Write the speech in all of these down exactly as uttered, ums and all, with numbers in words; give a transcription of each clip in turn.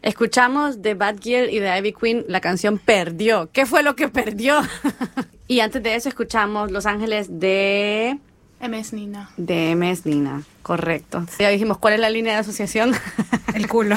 Escuchamos de Bad Girl y de Ivy Queen la canción Perdió. ¿Qué fue lo que perdió? Y antes de eso escuchamos Los Ángeles de... M S Nina. De M S Nina, correcto. Ya dijimos, ¿cuál es la línea de asociación? El culo.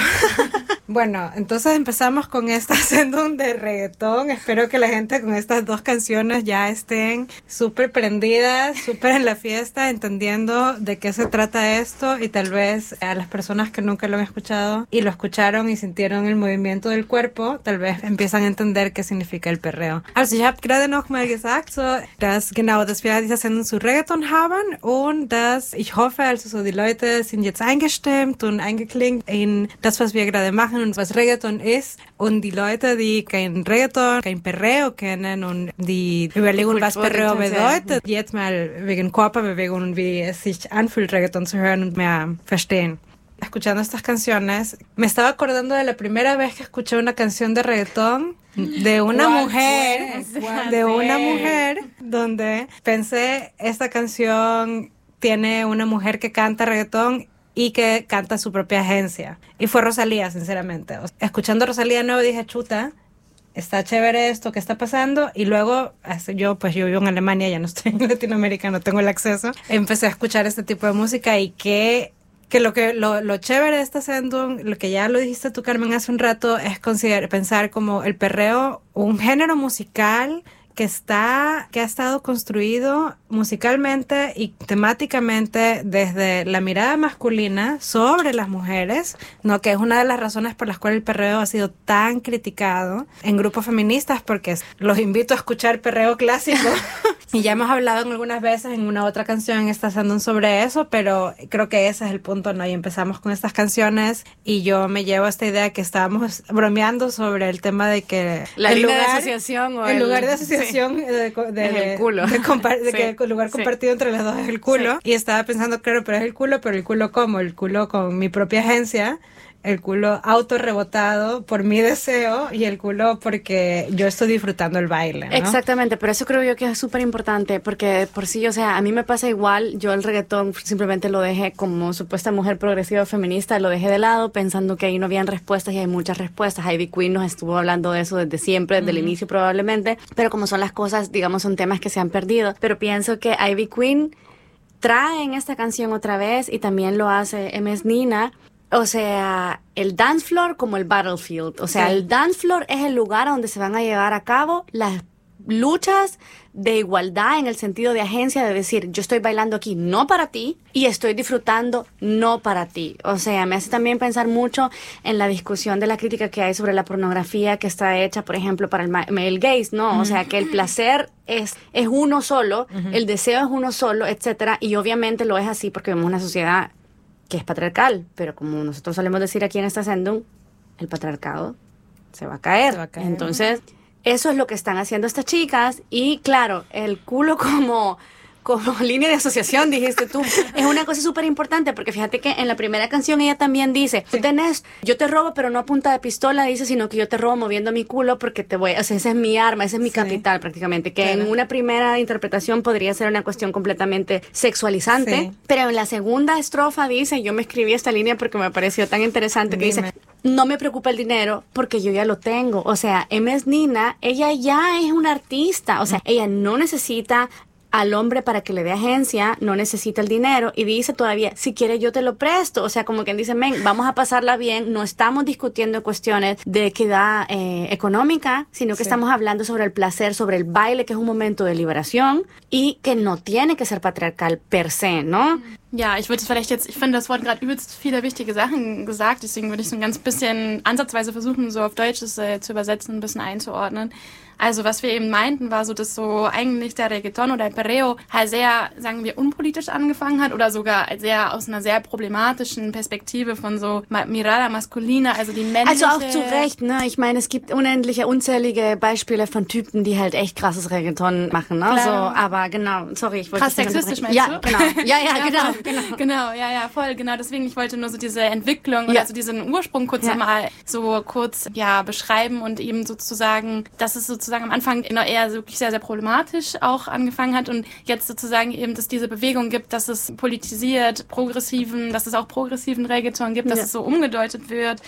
Bueno, entonces empezamos con esta sesión de reggaetón. Espero que la gente con estas dos canciones ya estén súper prendidas, súper en la fiesta, entendiendo de qué se trata esto, y tal vez a las personas que nunca lo han escuchado y lo escucharon y sintieron el movimiento del cuerpo, tal vez empiezan a entender qué significa el perreo. Also, ich habe gerade noch mal gesagt, so, dass genau, dass wir diese Sendung zu Reggaeton haben und dass ich hoffe, also so die Leute sind jetzt eingestimmt und eingeklinkt in das, was wir gerade machen und was Reggaeton ist, und die Leute, die kein Reggaeton, kein Perreo kennen und die überlegen, was Perreo bedeutet, jetzt mal wegen Körperbewegung und wie es sich anfühlt, Reggaeton zu hören und mehr verstehen. Escuchando estas canciones, me estaba acordando de la primera vez que escuché una canción de reggaetón de una mujer, de una mujer, donde pensé, esta canción tiene una mujer que canta reggaetón y que canta su propia agencia. Y fue Rosalía, sinceramente. O sea, escuchando Rosalía de nuevo dije, chuta, está chévere esto que está pasando. Y luego, yo pues yo vivo en Alemania, ya no estoy en Latinoamérica, no tengo el acceso. Empecé a escuchar este tipo de música y que, que lo que lo, lo chévere de esta sendung, lo que ya lo dijiste tú, Carmen, hace un rato, es considerar, pensar como el perreo un género musical que está, que ha estado construido musicalmente y temáticamente desde la mirada masculina sobre las mujeres, ¿no? Que es una de las razones por las cuales el perreo ha sido tan criticado en grupos feministas, porque los invito a escuchar perreo clásico. Y ya hemos hablado en algunas veces en una otra canción en esta sesión sobre eso, pero creo que ese es el punto, ¿no? Y empezamos con estas canciones y yo me llevo a esta idea que estábamos bromeando sobre el tema de que la el línea lugar, de asociación o el, el lugar de asociación sí. de, de, de, el culo. de, compar- de sí. que el lugar compartido sí. entre las dos es el culo. Sí. Y estaba pensando, claro, pero es el culo, pero el culo ¿cómo? El culo con mi propia agencia, el culo autorrebotado por mi deseo y el culo porque yo estoy disfrutando el baile, ¿no? Exactamente, pero eso creo yo que es súper importante, porque por sí, o sea, a mí me pasa igual. Yo el reggaetón simplemente lo dejé como supuesta mujer progresiva feminista, lo dejé de lado pensando que ahí no habían respuestas, y hay muchas respuestas. Ivy Queen nos estuvo hablando de eso desde siempre, desde uh-huh. el inicio probablemente, pero como son las cosas, digamos, son temas que se han perdido. Pero pienso que Ivy Queen trae en esta canción otra vez, y también lo hace M S Nina, o sea, el dance floor como el battlefield. O sea, sí. el dance floor es el lugar a donde se van a llevar a cabo las luchas de igualdad, en el sentido de agencia, de decir, yo estoy bailando aquí no para ti y estoy disfrutando no para ti. O sea, me hace también pensar mucho en la discusión de la crítica que hay sobre la pornografía que está hecha, por ejemplo, para el male gaze, ¿no? Uh-huh. O sea, que el placer es, es uno solo, uh-huh. el deseo es uno solo, etcétera. Y obviamente lo es así porque vemos una sociedad que es patriarcal, pero como nosotros solemos decir aquí en esta sendung, el patriarcado se va a caer. Se va a caer. Entonces, eso es lo que están haciendo estas chicas. Y claro, el culo como, como línea de asociación, dijiste tú, es una cosa súper importante, porque fíjate que en la primera canción ella también dice, tú tenés, yo te robo pero no a punta de pistola, dice, sino que yo te robo moviendo mi culo porque te voy, o sea, ese es mi arma, ese es mi sí. capital prácticamente, que claro. en una primera interpretación podría ser una cuestión completamente sexualizante, sí. pero en la segunda estrofa dice, yo me escribí esta línea porque me pareció tan interesante, que Dime. dice, no me preocupa el dinero porque yo ya lo tengo. O sea, M S Nina, ella ya es una artista, o sea, ella no necesita al hombre para que le dé agencia, no necesita el dinero, y dice todavía, si quieres yo te lo presto. O sea, como quien dice, men, vamos a pasarla bien, no estamos discutiendo cuestiones de equidad eh, económica, sino que sí. estamos hablando sobre el placer, sobre el baile, que es un momento de liberación y que no tiene que ser patriarcal per se, ¿no? Ja, ich würde vielleicht jetzt, ich finde, das Wort gerade übelst viele wichtige Sachen gesagt, deswegen würde ich so ein ganz bisschen ansatzweise versuchen, so auf Deutsch das äh, zu übersetzen, ein bisschen einzuordnen. Also was wir eben meinten, war so, dass so eigentlich der Reggaeton oder der Perreo halt sehr, sagen wir, unpolitisch angefangen hat oder sogar sehr aus einer sehr problematischen Perspektive von so Mirada Masculina, also die männliche... Also auch zu Recht, ne? Ich meine, es gibt unendliche, unzählige Beispiele von Typen, die halt echt krasses Reggaeton machen, ne? So, aber genau, sorry, ich wollte... Krass sexistisch meinst ja, du? Genau. Ja, ja, ja, genau, genau. Genau, ja, ja, voll, genau. Deswegen, ich wollte nur so diese Entwicklung ja. oder so diesen Ursprung kurz ja. mal so kurz, ja, beschreiben und eben sozusagen, dass es sozusagen am Anfang eher wirklich sehr, sehr problematisch auch angefangen hat und jetzt sozusagen eben, dass diese Bewegung gibt, dass es politisiert, progressiven, dass es auch progressiven Reggaeton gibt, dass ja. es so umgedeutet wird.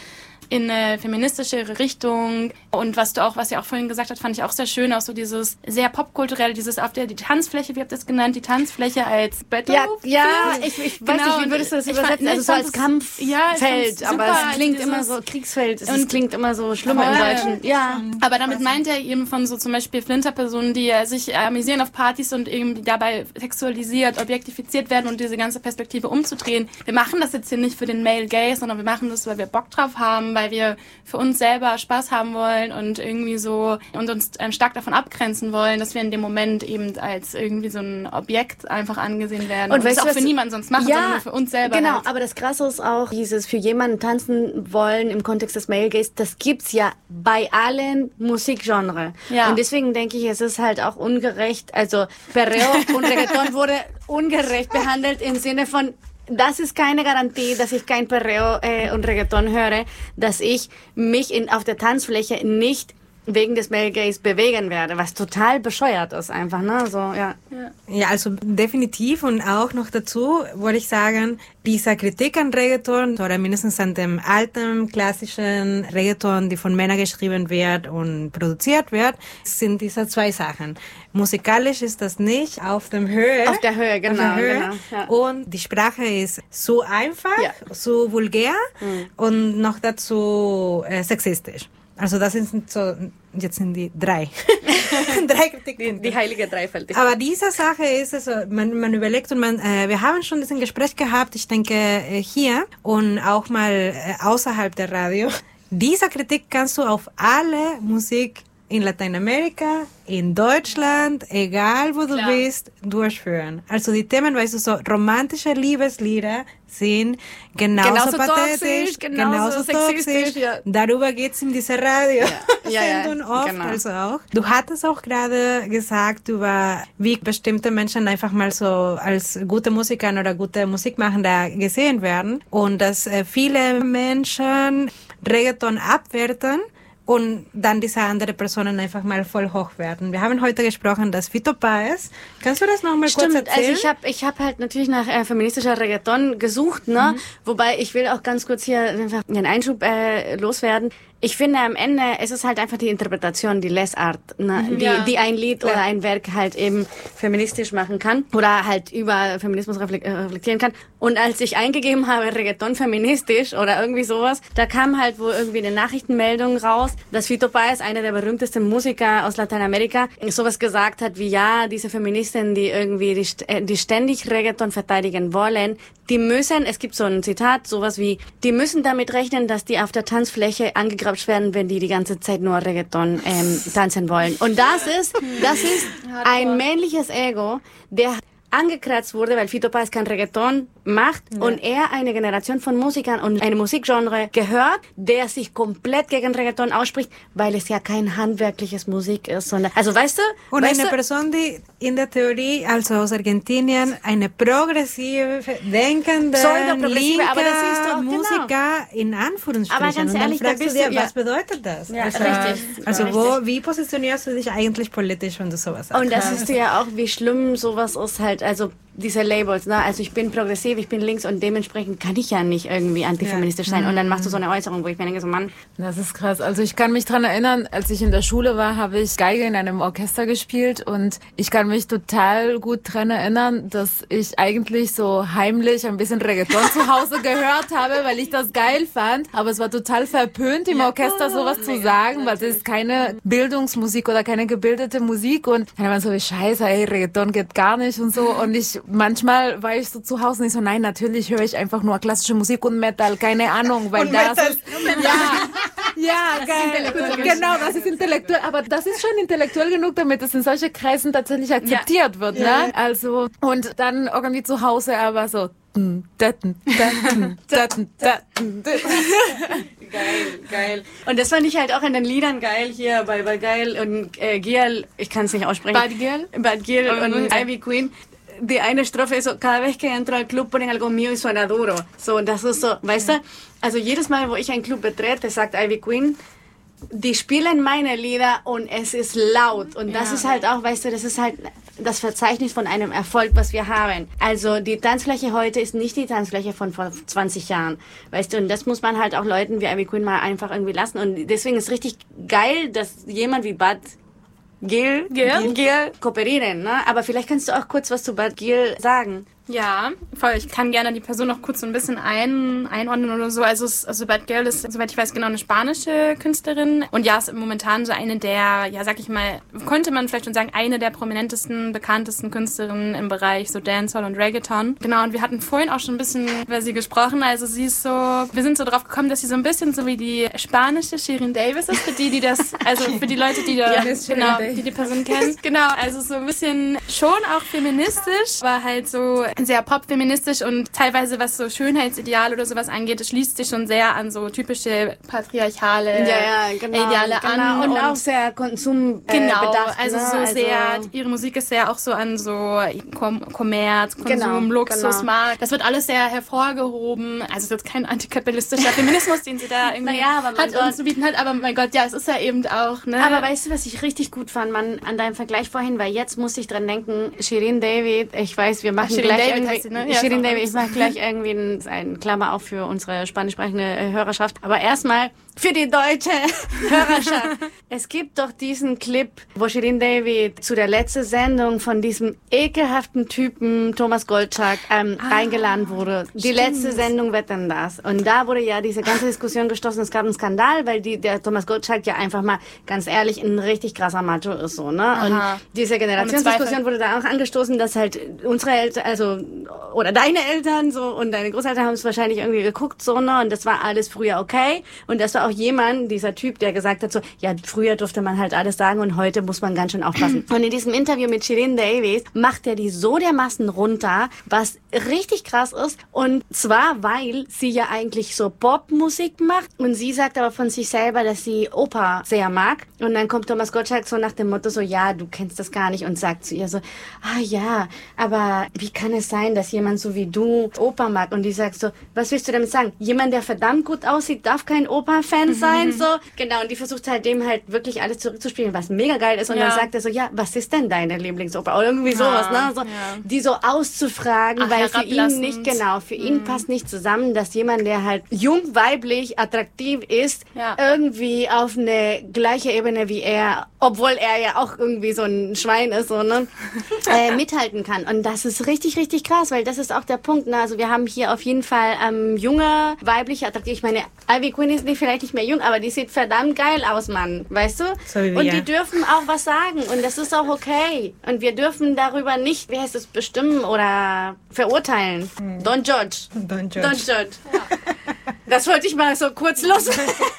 in eine feministischere Richtung. Und was du auch, was ihr auch vorhin gesagt habt, fand ich auch sehr schön, auch so dieses sehr popkulturelle, dieses auf der, die Tanzfläche, wie habt ihr das genannt, die Tanzfläche als Battle. Ja, ja, ich, ich weiß Genau, nicht, wie würdest du das ich übersetzen? fand- Also ich so fand als es- Kampffeld, ja, ich fand's aber super, es klingt dieses- immer so, Kriegsfeld, es Und- klingt immer so schlimmer im Voll. Deutschen. Ja. Aber damit meint er eben von so zum Beispiel Flinterpersonen, die äh, sich amüsieren auf Partys und irgendwie dabei sexualisiert, objektifiziert werden und diese ganze Perspektive umzudrehen. Wir machen das jetzt hier nicht für den Male Gaze, sondern wir machen das, weil wir Bock drauf haben, weil wir für uns selber Spaß haben wollen und irgendwie so und uns ähm, stark davon abgrenzen wollen, dass wir in dem Moment eben als irgendwie so ein Objekt einfach angesehen werden. Und Und, weißt das du, auch für was- niemanden sonst machen, sondern nur für uns selber. Genau, halt. aber das Krasse ist auch, dieses für jemanden tanzen wollen im Kontext des Male Gaze, das gibt's ja bei allen Musikgenres. Ja. Und deswegen denke ich, es ist halt auch ungerecht, also Perreo und Reggaeton wurde ungerecht behandelt im Sinne von, das ist keine Garantie, dass ich kein Perreo äh, und Reggaeton höre, dass ich mich in, auf der Tanzfläche nicht wegen des Male Gaze bewegen werde, was total bescheuert ist einfach, ne? So, ja. Ja, also definitiv und auch noch dazu wollte ich sagen, dieser Kritik an Reggaeton oder mindestens an dem alten klassischen Reggaeton, die von Männern geschrieben wird und produziert wird, sind diese zwei Sachen. Musikalisch ist das nicht auf dem Höhe. Auf der Höhe, genau, auf der Höhe. genau, ja. Und die Sprache ist so einfach, Ja. so vulgär und noch dazu äh, sexistisch. Also das sind so, jetzt sind die drei. drei Kritikpunkte. Die heilige Dreifaltigkeit. Aber diese Sache ist also, man, man überlegt und man, äh, wir haben schon diesen Gespräch gehabt, ich denke äh, hier und auch mal äh, außerhalb der Radio. Diese Kritik kannst du auf alle Musik in Lateinamerika, in Deutschland, egal wo du Klar. bist, durchführen. Also die Themen, weißt du, so romantische Liebeslieder sind genauso, Genauso pathetisch, toxisch, genauso sexistisch, ja. Darüber geht's in dieser Radio. Ja, ja, Sendung oft, genau. also auch. Du hattest auch gerade gesagt über, wie bestimmte Menschen einfach mal so als gute Musiker oder gute Musikmachender gesehen werden und dass äh, viele Menschen Reggaeton abwerten und dann diese andere Personen einfach mal voll hoch werden. Wir haben heute gesprochen, dass Fito Páez, kannst du das nochmal kurz Stimmt, erzählen? also ich habe ich hab halt natürlich nach äh, feministischer Reggaeton gesucht, ne? Mhm. Wobei ich will auch ganz kurz hier einfach einen Einschub äh, loswerden. Ich finde am Ende, es ist halt einfach die Interpretation, die Lesart, ne? die, Ja. die ein Lied Klar. oder ein Werk halt eben feministisch machen kann oder halt über Feminismus reflek- äh, reflektieren kann. Und als ich eingegeben habe, Reggaeton feministisch oder irgendwie sowas, da kam halt wohl irgendwie eine Nachrichtenmeldung raus, dass Fito Páez, einer der berühmtesten Musiker aus Lateinamerika, sowas gesagt hat wie, ja, diese Feministinnen, die irgendwie, die, st- äh, die ständig Reggaeton verteidigen wollen, die müssen, es gibt so ein Zitat, sowas wie, die müssen damit rechnen, dass die auf der Tanzfläche angegrapscht werden, wenn die die ganze Zeit nur Reggaeton ähm, tanzen wollen. Und das ist, das ist ein männliches Ego, der angekratzt wurde, weil Fito Páez kein Reggaeton macht und er eine Generation von Musikern und eine Musikgenre gehört, der sich komplett gegen Reggaeton ausspricht, weil es ja kein handwerkliches Musik ist, sondern, also weißt du, Und weißt eine du, Person, die in der Theorie, also aus Argentinien, eine progressive, denkende, Pseudo-progressive, aber das siehst du auch, genau. Musiker in Anführungsstrichen. Aber ganz und dann ehrlich, da fragst du bist dir, du- ja. was bedeutet das? Ja, also, richtig. Also Richtig. wo, wie positionierst du dich eigentlich politisch, wenn du sowas sagst? und das siehst du ja auch, wie schlimm sowas ist halt, also diese Labels, ne? Also ich bin progressiv, ich bin links und dementsprechend kann ich ja nicht irgendwie antifeministisch sein. Und dann machst du so eine Äußerung, wo ich mir denke, so Mann, Das ist krass. Also ich kann mich dran erinnern, als ich in der Schule war, habe ich Geige in einem Orchester gespielt und ich kann mich total gut dran erinnern, dass ich eigentlich so heimlich ein bisschen Reggaeton zu Hause gehört habe, weil ich das geil fand. Aber es war total verpönt, im Orchester sowas zu sagen, weil es ist keine Bildungsmusik oder keine gebildete Musik und dann waren so wie Scheiße, ey, Reggaeton geht gar nicht und so. Und ich, manchmal war ich so zu Hause und ich so, nein, natürlich höre ich einfach nur klassische Musik und Metal, keine Ahnung, weil Und das Metal. ist, ja, ja, geil. Genau, das ist intellektuell, aber das ist schon intellektuell genug, damit es in solchen Kreisen tatsächlich akzeptiert wird, ne? Also, und dann irgendwie zu Hause aber so, geil, geil. Und das fand ich halt auch in den Liedern geil hier bei, bei Geil und äh, Giel, ich kann es nicht aussprechen. Bad Giel? Bad Giel Oh, und gut. Ivy Queen. Die eine Strophe ist so, cada vez que entro al club ponen algo mío y suena duro. So, und das ist so, weißt du, also jedes Mal, wo ich einen Club betrete, sagt Ivy Queen, die spielen meine Lieder und es ist laut. Und das ja. ist halt auch, weißt du, das ist halt das Verzeichnis von einem Erfolg, was wir haben. Also die Tanzfläche heute ist nicht die Tanzfläche von vor zwanzig Jahren. Weißt du, und das muss man halt auch Leuten wie Ivy Queen mal einfach irgendwie lassen. Und deswegen ist richtig geil, dass jemand wie Bad Gyal, Gyal? Gyal kooperieren, ne? Aber vielleicht kannst du auch kurz was zu Bad Gyal sagen. Ja, voll. Ich kann gerne die Person noch kurz so ein bisschen ein, einordnen oder so. Also, es, also Bad Gyal ist, soweit ich weiß, genau eine spanische Künstlerin. Und ja, ist momentan so eine der, ja, sag ich mal, könnte man vielleicht schon sagen, eine der prominentesten, bekanntesten Künstlerinnen im Bereich so Dancehall und Reggaeton. Genau, und wir hatten vorhin auch schon ein bisschen über sie gesprochen. Also sie ist so, wir sind so drauf gekommen, dass sie so ein bisschen so wie die spanische Shirin Davis ist, für die, die das, also für die Leute, die da, Ja, genau, die die Person kennen. Genau, also so ein bisschen schon auch feministisch, aber halt so sehr pop-feministisch und teilweise was so Schönheitsideale oder sowas angeht, es schließt sich schon sehr an so typische patriarchale ja, ja, genau, Ideale genau. an. Und, Und auch sehr Konsum äh, genau, bedacht, also ne? so also sehr, ihre Musik ist sehr auch so an so Kom- Kommerz, Konsum, Genau, Luxus, genau. Markt. Das wird alles sehr hervorgehoben. Also es ist jetzt kein antikapitalistischer Feminismus, den sie da irgendwie Naja, aber mein hat Gott. uns zu bieten hat, aber mein Gott, ja, es ist ja eben auch, ne? Aber weißt du, was ich richtig gut fand, man, an deinem Vergleich vorhin, weil jetzt muss ich dran denken, Shirin David, ich weiß, wir machen Ach, Shirin gleich David irgendwie, heißt sie, ne? Ja, Shirin ist auch David, ich mache gleich irgendwie ein, ein Klammer auf für unsere spanischsprechende äh, Hörerschaft, aber erstmal für die deutsche Hörerschaft. Es gibt doch diesen Clip, wo Shirin David zu der letzten Sendung von diesem ekelhaften Typen Thomas Gottschalk ähm, Ah, eingeladen wurde. Die letzte Sendung Wetten, das. Und da wurde ja diese ganze Diskussion gestoßen. Es gab einen Skandal, weil die, der Thomas Gottschalk ja einfach mal, ganz ehrlich, ein richtig krasser Macho ist, so, ne? Aha. Und diese Generationsdiskussion wurde da auch angestoßen, dass halt unsere Eltern, also, oder deine Eltern so und deine Großeltern haben es wahrscheinlich irgendwie geguckt, so, ne? Und das war alles früher okay. Und das war auch jemand, dieser Typ, der gesagt hat so, ja, früher durfte man halt alles sagen und heute muss man ganz schön aufpassen. Und in diesem Interview mit Shirin David macht er die so dermaßen runter, was richtig krass ist. Und zwar, weil sie ja eigentlich so Popmusik macht und sie sagt aber von sich selber, dass sie Oper sehr mag. Und dann kommt Thomas Gottschalk so nach dem Motto so, ja, du kennst das gar nicht und sagt zu ihr so, ah ja, aber wie kann es sein, dass jemand so wie du Oper mag? Und die sagt so, was willst du damit sagen? Jemand, der verdammt gut aussieht, darf kein Oper-Fan sein, so. Genau, und die versucht halt dem halt wirklich alles zurückzuspielen, was mega geil ist. Und Ja. dann sagt er so, ja, was ist denn deine Lieblingsoper? Oder irgendwie Ja, sowas, ne? So, ja. Die so auszufragen, Ach, weil für ihn herablassend. nicht, genau, für ihn passt nicht zusammen, dass jemand, der halt jung, weiblich, attraktiv ist, Ja. irgendwie auf eine gleiche Ebene wie er, obwohl er ja auch irgendwie so ein Schwein ist, so, ne, äh, mithalten kann. Und das ist richtig, richtig krass, weil das ist auch der Punkt, ne? Also wir haben hier auf jeden Fall ähm, junge, weibliche, attraktiv. Ich meine, Ivy Queen ist nicht, vielleicht nicht mehr jung, aber die sieht verdammt geil aus, Mann. Weißt du? So wie wir. Und die dürfen auch was sagen. Und das ist auch okay. Und wir dürfen darüber nicht, wie heißt es, bestimmen oder verurteilen. Don't judge. Don't judge. Don't judge. Das wollte ich mal so kurz los.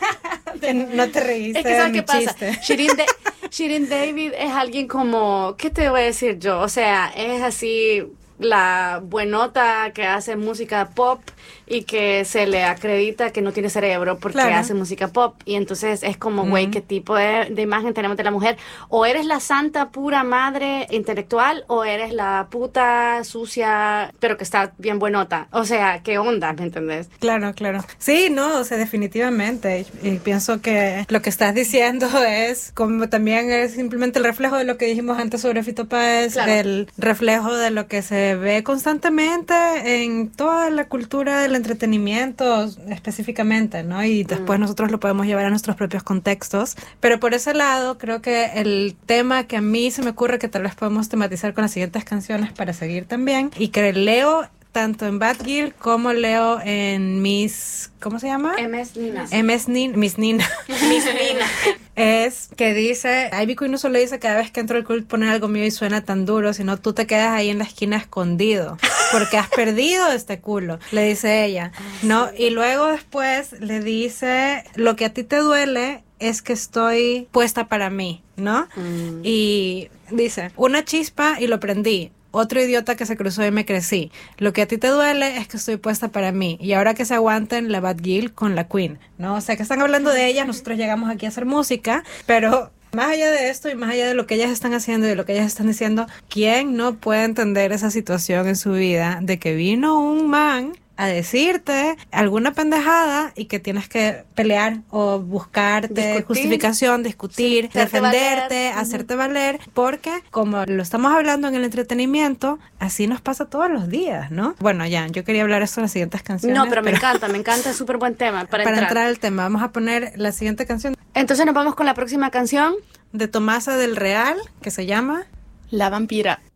No te reíste Es que, ¿sabes de mi qué pasa? chiste. Shirin, Da- Shirin David es alguien como, ¿qué te voy a decir yo? O sea, es así la buenota que hace música pop y que se le acredita que no tiene cerebro porque Claro. hace música pop. Y entonces es como, güey, ¿qué tipo de, de imagen tenemos de la mujer? O eres la santa pura madre intelectual o eres la puta sucia pero que está bien buenota. O sea, ¿qué onda? ¿Me entendés? Claro, claro. Sí, no, o sea, definitivamente. Y, y pienso que lo que estás diciendo es como también es simplemente el reflejo de lo que dijimos antes sobre Fito Páez, Claro. el reflejo de lo que se ve constantemente en toda la cultura del entretenimiento específicamente, ¿no? Y después nosotros lo podemos llevar a nuestros propios contextos. Pero por ese lado, creo que el tema que a mí se me ocurre que tal vez podemos tematizar con las siguientes canciones para seguir también, y que leo tanto en Bad Gyal como leo en Miss, ¿cómo se llama? M S Nina. M S Nin, Miss Nina. Miss Nina. Es que dice, Ivy Queen no solo dice cada vez que entro al club poner algo mío y suena tan duro, sino tú te quedas ahí en la esquina escondido, porque has perdido este culo, le dice ella, ¿no? Y luego después le dice, lo que a ti te duele es que estoy puesta para mí, ¿no? Mm. Y dice, una chispa y lo prendí. Otro idiota que se cruzó y me crecí. Lo que a ti te duele es que estoy puesta para mí. Y ahora que se aguanten la Bad Gyal con la Queen, ¿no? O sea, que están hablando de ellas, nosotros llegamos aquí a hacer música, pero más allá de esto y más allá de lo que ellas están haciendo y de lo que ellas están diciendo, ¿quién no puede entender esa situación en su vida de que vino un man a decirte alguna pendejada y que tienes que pelear o buscarte Discutir. justificación, discutir, Sí, hacerte defenderte, valer. hacerte valer, porque como lo estamos hablando en el entretenimiento, así nos pasa todos los días, ¿no? Bueno, ya, yo quería hablar eso en las siguientes canciones. No, pero me encanta, me encanta, es súper buen tema para, Para entrar. entrar al tema, vamos a poner la siguiente canción Entonces nos vamos con la próxima canción. de Tomasa del Real, que se llama La Vampira.